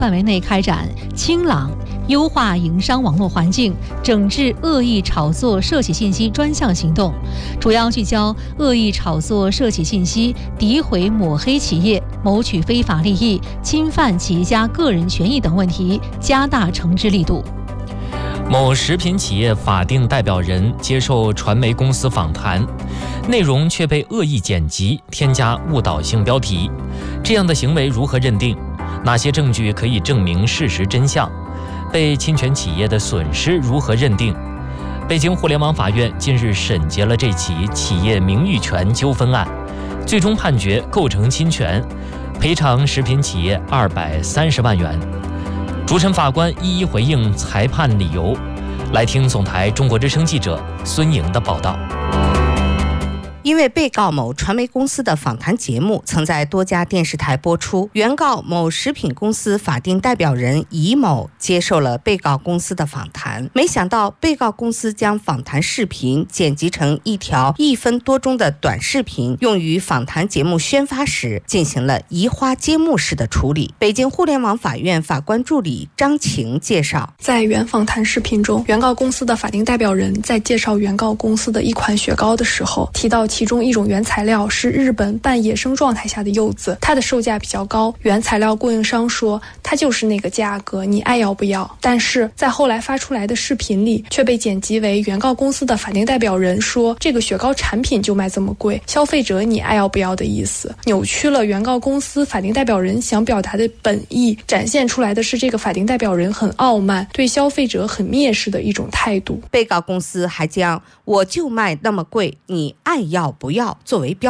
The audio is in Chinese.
范围内开展清朗、优化营商网络环境、整治恶意炒作涉企信息专项行动，主要聚焦恶意炒作涉企信息、诋毁抹黑企业、谋取非法利益、侵犯企业家个人权益等问题，加大惩治力度。 某食品企业法定代表人接受传媒公司访谈，内容却被恶意剪辑、添加误导性标题，这样的行为如何认定？哪些证据可以证明事实真相？被侵权企业的损失如何认定？北京互联网法院近日审结了这起企业名誉权纠纷案，最终判决构成侵权，赔偿食品企业230万元。主审法官一一回应裁判理由。来听总台中国之声记者孙莹的报道。 因为被告某传媒公司的访谈节目曾在多家电视台播出，原告某食品公司法定代表人乙某接受了被告公司的访谈，没想到被告公司将访谈视频剪辑成一条1分多钟的短视频，用于访谈节目宣发时进行了移花接木式的处理。北京互联网法院法官助理张晴介绍， 在原访谈视频中，原告公司的法定代表人在介绍原告公司的一款雪糕的时候，提到其中一种原材料是日本半野生状态下的柚子，它的售价比较高，原材料供应商说它就是那个价格，你爱要不要？但是在后来发出来的视频里却被剪辑为原告公司的法定代表人说这个雪糕产品就卖这么贵，消费者你爱要不要的意思，扭曲了原告公司法定代表人想表达的本意，展现出来的是这个法定代表人很傲慢，对消费者很蔑视的一种态度。 被告公司还将我就卖那么贵，你爱要不要作为标